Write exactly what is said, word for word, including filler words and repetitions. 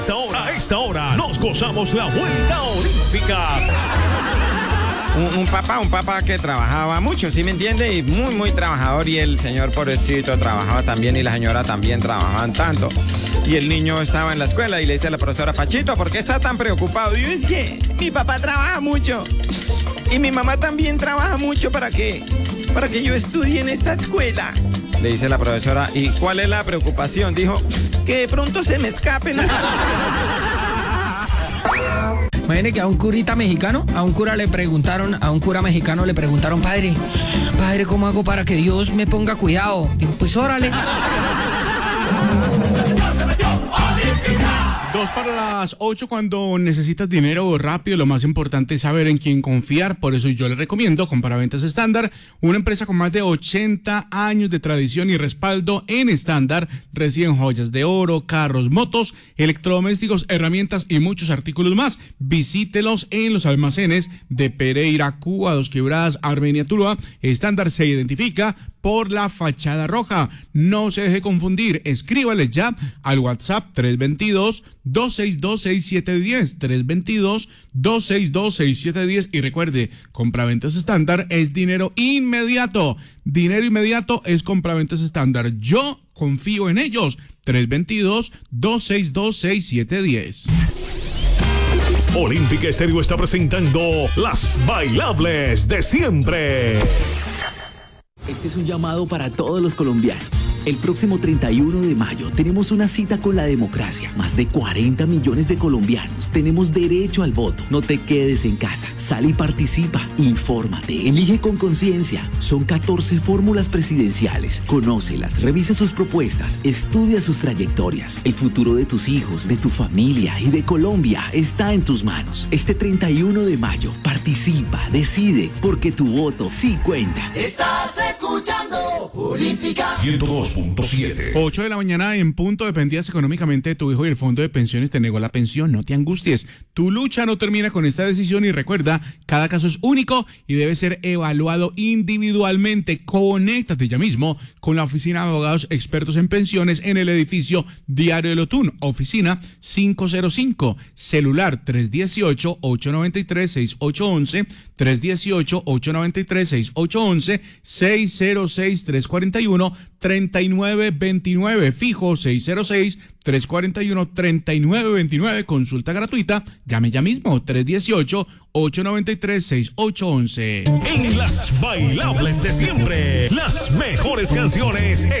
Esta hora, a esta hora, nos gozamos la vuelta olímpica. Un, un papá, un papá que trabajaba mucho, ¿sí me entiende? Y muy, muy trabajador, y el señor pobrecito trabajaba también y la señora también trabajaban tanto. Y el niño estaba en la escuela y le dice a la profesora: Pachito, ¿por qué está tan preocupado? Y yo: es que mi papá trabaja mucho y mi mamá también trabaja mucho para que, para que yo estudie en esta escuela. Le dice la profesora: ¿y cuál es la preocupación? Dijo: que de pronto se me escapen. Imagínate que a un curita mexicano, a un cura le preguntaron, a un cura mexicano le preguntaron: padre, padre, ¿cómo hago para que Dios me ponga cuidado? Dijo: pues órale. Dos para las ocho. Cuando necesitas dinero rápido, lo más importante es saber en quién confiar. Por eso yo le recomiendo Compraventas Estándar, una empresa con más de ochenta años de tradición y respaldo. En Estándar reciben joyas de oro, carros, motos, electrodomésticos, herramientas y muchos artículos más. Visítelos en los almacenes de Pereira, Cuba, Dos Quebradas, Armenia, Tuluá. Estándar se identifica por la fachada roja. No se deje confundir. Escríbales ya al WhatsApp tres dos dos, dos seis dos, seis siete uno cero, tres dos dos, dos seis dos, seis siete uno cero. Y recuerde, Compraventas Estándar es dinero inmediato. Dinero inmediato es Compraventas Estándar. Yo confío en ellos. tres dos dos, dos seis dos, seis siete uno cero. Olímpica Estéreo está presentando las bailables de siempre. Este es un llamado para todos los colombianos. El próximo treinta y uno de mayo tenemos una cita con la democracia. Más de cuarenta millones de colombianos tenemos derecho al voto. No te quedes en casa. Sal y participa. Infórmate. Elige con conciencia. Son catorce fórmulas presidenciales. Conócelas, revisa sus propuestas, estudia sus trayectorias. El futuro de tus hijos, de tu familia y de Colombia está en tus manos. Este treinta y uno de mayo, participa, decide, porque tu voto sí cuenta. Estás escuchando Olímpica ciento dos punto siete. ocho de la mañana en punto. Dependías económicamente de tu hijo y el fondo de pensiones te negó la pensión. No te angusties. Tu lucha no termina con esta decisión y recuerda, cada caso es único y debe ser evaluado individualmente. Conéctate ya mismo con la oficina de abogados expertos en pensiones en el edificio Diario de Lotún, oficina quinientos cinco, celular tres uno ocho, ocho nueve tres, seis ocho uno uno, tres uno ocho, ocho nueve tres, seis ocho uno uno, seis cero seis, tres cuatro uno, tres nueve dos nueve, fijo seis cero seis, tres cuatro uno, tres nueve dos nueve, consulta gratuita. Llame ya mismo, tres uno ocho, ocho nueve tres, seis ocho uno uno. En las bailables de siempre, las mejores canciones